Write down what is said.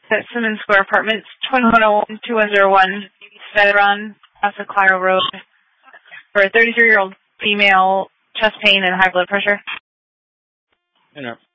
at Simmons Square Apartments, 2101-2101, Veteran, Casa Claro Road, for a 33-year-old female, chest pain and high blood pressure.